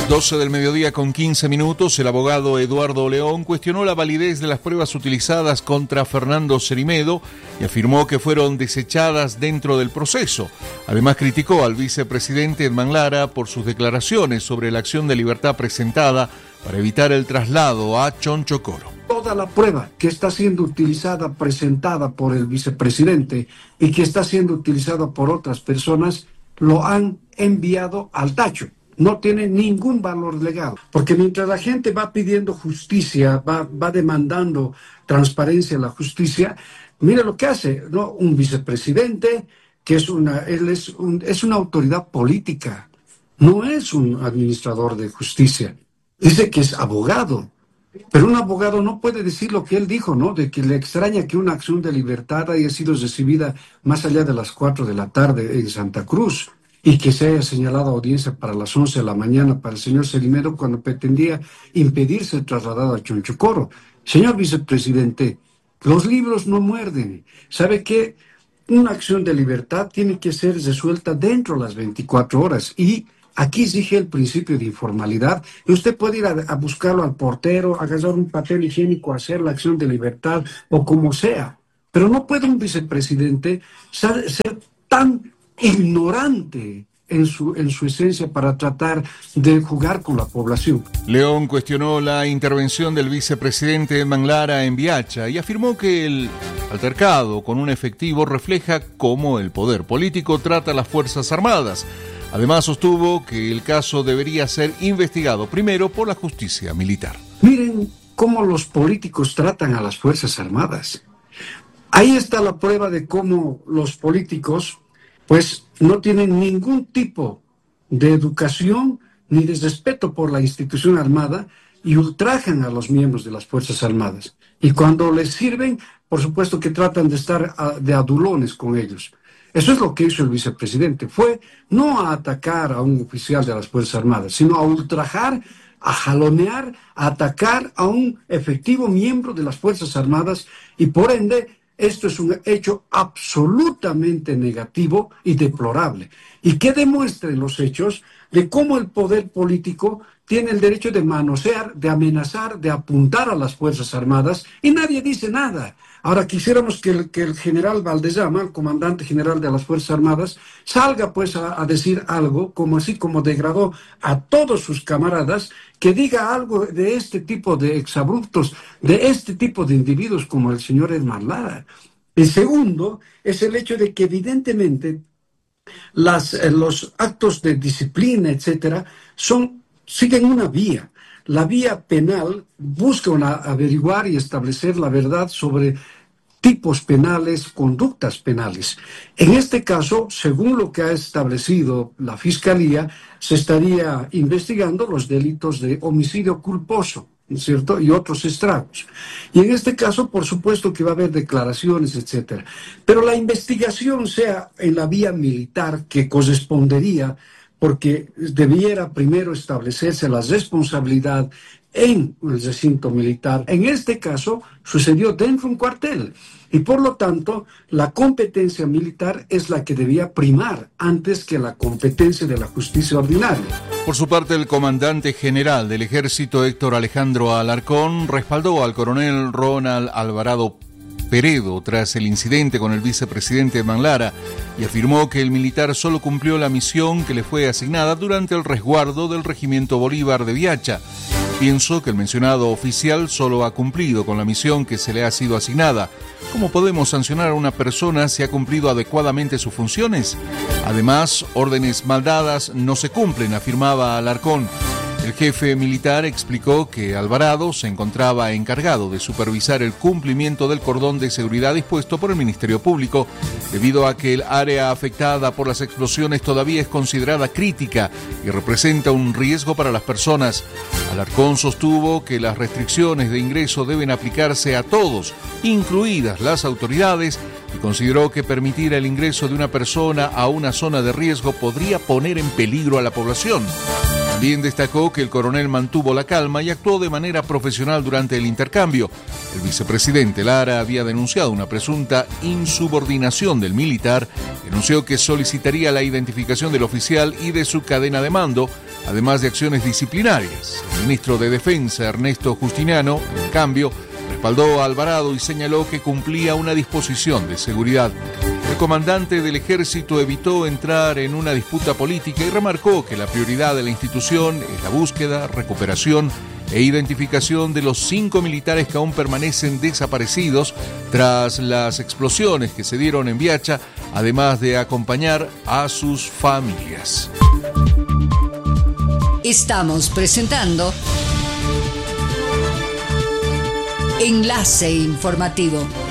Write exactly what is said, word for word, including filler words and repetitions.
doce del mediodía con quince minutos, el abogado Eduardo León cuestionó la validez de las pruebas utilizadas contra Fernando Cerimedo y afirmó que fueron desechadas dentro del proceso. Además criticó al vicepresidente Edman Lara por sus declaraciones sobre la acción de libertad presentada para evitar el traslado a Chonchocoro. Toda la prueba que está siendo utilizada, presentada por el vicepresidente y que está siendo utilizada por otras personas, lo han enviado al tacho. No tiene ningún valor legal, porque mientras la gente va pidiendo justicia, va, va demandando transparencia en la justicia, mira lo que hace, ¿no? Un vicepresidente que es una, él es, un, es una autoridad política, no es un administrador de justicia. Dice que es abogado, pero un abogado no puede decir lo que él dijo, ¿no? De que le extraña que una acción de libertad haya sido recibida más allá de las cuatro de la tarde en Santa Cruz, y que se haya señalado audiencia para las once de la mañana para el señor Cerimedo cuando pretendía impedirse el trasladado a Chonchocoro. Señor vicepresidente, los libros no muerden. ¿Sabe qué? Una acción de libertad tiene que ser resuelta dentro de las veinticuatro horas y aquí exige el principio de informalidad y usted puede ir a, a buscarlo al portero, agarrar un papel higiénico, hacer la acción de libertad o como sea. Pero no puede un vicepresidente ser, ser tan ignorante en su, en su esencia para tratar de jugar con la población. León cuestionó la intervención del vicepresidente Edman Lara en Viacha y afirmó que el altercado con un efectivo refleja cómo el poder político trata a las Fuerzas Armadas. Además sostuvo que el caso debería ser investigado primero por la justicia militar. Miren cómo los políticos tratan a las Fuerzas Armadas. Ahí está la prueba de cómo los políticos pues no tienen ningún tipo de educación ni de respeto por la institución armada y ultrajan a los miembros de las Fuerzas Armadas. Y cuando les sirven, por supuesto que tratan de estar a, de adulones con ellos. Eso es lo que hizo el vicepresidente. Fue no a atacar a un oficial de las Fuerzas Armadas, sino a ultrajar, a jalonear, a atacar a un efectivo miembro de las Fuerzas Armadas y por ende esto es un hecho absolutamente negativo y deplorable. Y que demuestren los hechos de cómo el poder político tiene el derecho de manosear, de amenazar, de apuntar a las Fuerzas Armadas y nadie dice nada. Ahora quisiéramos que el, que el general Valdezama, el comandante general de las Fuerzas Armadas, salga pues a, a decir algo, como así como degradó a todos sus camaradas, que diga algo de este tipo de exabruptos, de este tipo de individuos como el señor Edman Lara. El segundo es el hecho de que evidentemente las, eh, los actos de disciplina, etcétera, son, siguen una vía. La vía penal busca una, averiguar y establecer la verdad sobre tipos penales, conductas penales. En este caso, según lo que ha establecido la Fiscalía, se estaría investigando los delitos de homicidio culposo, ¿cierto? Y otros estragos. Y en este caso, por supuesto que va a haber declaraciones, etcétera. Pero la investigación sea en la vía militar que correspondería, porque debiera primero establecerse la responsabilidad en el recinto militar. En este caso, sucedió dentro de un cuartel. Y por lo tanto, la competencia militar es la que debía primar antes que la competencia de la justicia ordinaria. Por su parte, el comandante general del Ejército, Héctor Alejandro Alarcón, respaldó al coronel Ronald Alvarado Peredo tras el incidente con el vicepresidente Edman Lara y afirmó que el militar solo cumplió la misión que le fue asignada durante el resguardo del Regimiento Bolívar de Viacha. Pienso que el mencionado oficial solo ha cumplido con la misión que se le ha sido asignada. ¿Cómo podemos sancionar a una persona si ha cumplido adecuadamente sus funciones? Además, órdenes mal dadas no se cumplen, afirmaba Alarcón. El jefe militar explicó que Alvarado se encontraba encargado de supervisar el cumplimiento del cordón de seguridad dispuesto por el Ministerio Público, debido a que el área afectada por las explosiones todavía es considerada crítica y representa un riesgo para las personas. Alarcón sostuvo que las restricciones de ingreso deben aplicarse a todos, incluidas las autoridades, y consideró que permitir el ingreso de una persona a una zona de riesgo podría poner en peligro a la población. También destacó que el coronel mantuvo la calma y actuó de manera profesional durante el intercambio. El vicepresidente Lara había denunciado una presunta insubordinación del militar, denunció que solicitaría la identificación del oficial y de su cadena de mando, además de acciones disciplinarias. El ministro de Defensa, Ernesto Justiniano, en cambio, respaldó a Alvarado y señaló que cumplía una disposición de seguridad. El comandante del ejército evitó entrar en una disputa política y remarcó que la prioridad de la institución es la búsqueda, recuperación e identificación de los cinco militares que aún permanecen desaparecidos tras las explosiones que se dieron en Viacha, además de acompañar a sus familias. Estamos presentando Enlace Informativo.